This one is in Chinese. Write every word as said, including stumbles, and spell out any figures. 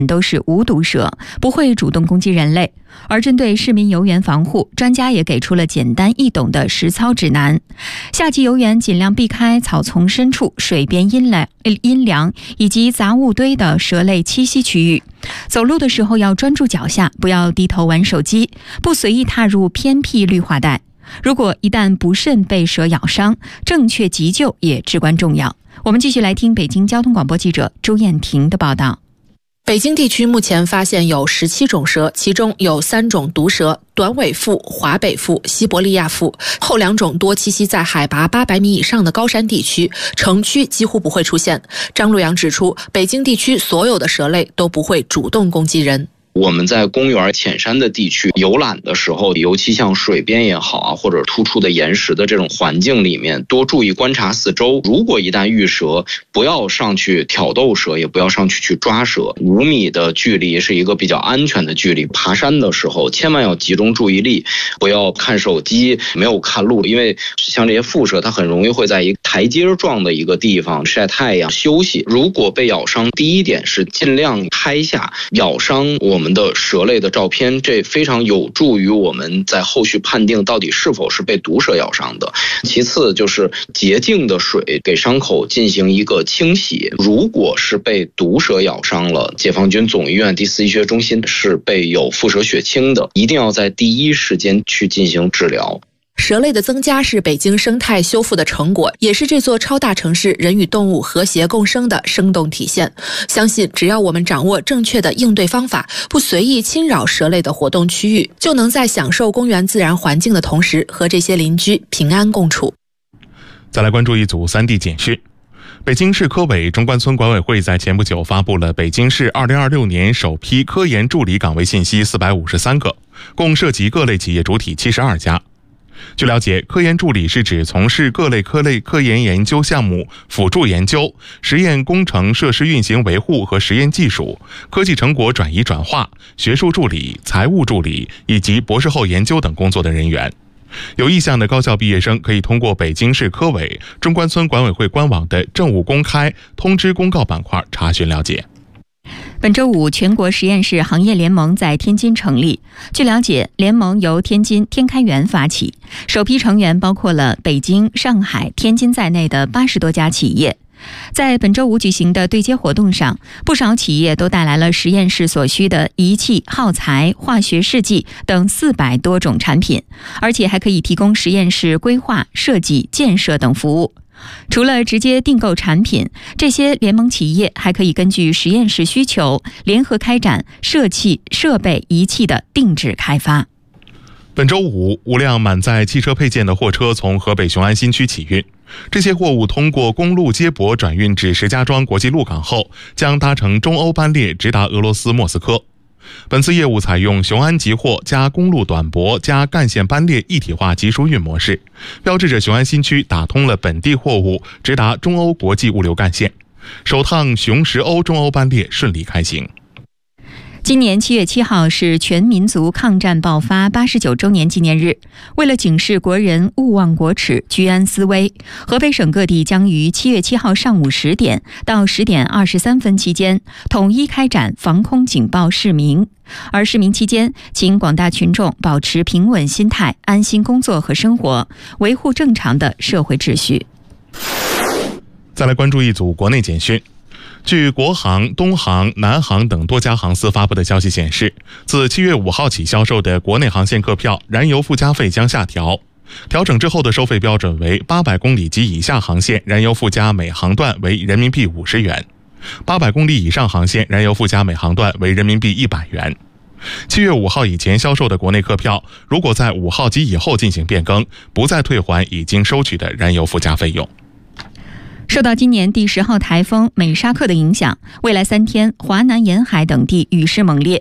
都是无毒蛇，不会主动攻击人类。而针对市民游园防护，专家也给出了简单易懂的实操指南。夏季游园尽量避开草丛深处、水边阴凉、阴凉以及杂物堆的蛇类栖息区域。走路的时候要专注脚下，不要低头玩手机，不随意踏入偏僻绿化带。如果一旦不慎被蛇咬伤，正确急救也至关重要。我们继续来听北京交通广播记者朱燕婷的报道。 北京地区目前发现有十七种蛇，其中有三种毒蛇，短尾腹、华北腹、西伯利亚腹，后两种多栖息在海拔八百米以上的高山地区，城区几乎不会出现。张路阳指出，北京地区所有的蛇类都不会主动攻击人。 我们在公园浅山的地区游览的时候，尤其像水边也好啊，或者突出的岩石的这种环境里面，多注意观察四周。如果一旦遇蛇，不要上去挑逗蛇，也不要上去去抓蛇。五米的距离是一个比较安全的距离。爬山的时候千万要集中注意力，不要看手机，没有看路，因为像这些腹蛇它很容易会在一个台阶状的一个地方晒太阳休息。如果被咬伤，第一点是尽量拍下咬伤我们我们的蛇类的照片，这非常有助于我们在后续判定到底是否是被毒蛇咬伤的。其次就是洁净的水给伤口进行一个清洗。如果是被毒蛇咬伤了，解放军总医院第四医学中心是备有腹蛇血清的，一定要在第一时间去进行治疗。 蛇类的增加是北京生态修复的成果，也是这座超大城市人与动物和谐共生的生动体现。相信只要我们掌握正确的应对方法，不随意侵扰蛇类的活动区域，就能在享受公园自然环境的同时，和这些邻居平安共处。 再来关注一组 三 D 简讯。北京市科委中关村管委会在前不久发布了北京市二零二六年首批科研助理岗位信息四百五十三个，共涉及各类企业主体七十二家。据了解，科研助理是指从事各类科类科研研究项目辅助研究、实验工程设施运行维护和实验技术、科技成果转移转化、学术助理、财务助理以及博士后研究等工作的人员。有意向的高校毕业生可以通过北京市科委中关村管委会官网的政务公开通知公告板块查询了解。 本周五，全国实验室行业联盟在天津成立。据了解，联盟由天津天开源发起，首批成员包括了北京、上海、天津在内的八十多家企业。在本周五举行的对接活动上，不少企业都带来了实验室所需的仪器、耗材、化学试剂等四百多种产品，而且还可以提供实验室规划、设计、建设等服务。除了直接订购产品，这些联盟企业还可以根据实验室需求，联合开展设器、设备、仪器的定制开发。 本周五，五辆满载汽车配件的货车从河北雄安新区起运，这些货物通过公路接驳转运至石家庄国际陆港后，将搭乘中欧班列直达俄罗斯莫斯科。本次业务采用雄安集货加公路短驳加干线班列一体化集疏运模式，标志着雄安新区打通了本地货物直达中欧国际物流干线，首趟雄石欧中欧班列顺利开行。 今年七月七号是全民族抗战爆发八十九周年纪念日。为了警示国人勿忘国耻、居安思危，河北省各地将于七月七号上午十点到十点二十三分期间统一开展防空警报示明。而示明期间，请广大群众保持平稳心态，安心工作和生活，维护正常的社会秩序。 再来关注一组国内简讯。据国航、东航、南航等多家航司发布的消息显示，自七月五号起销售的国内航线客票燃油附加费将下调，调整之后的收费标准为八百公里及以下航线燃油附加每航段为人民币五十元，八百公里以上航线燃油附加每航段为人民币一百元。七月五号以前销售的国内客票，如果在五号及以后进行变更，不再退还已经收取的燃油附加费用。 受到今年第十号台风美沙克的影响，未来三天华南沿海等地雨势猛烈，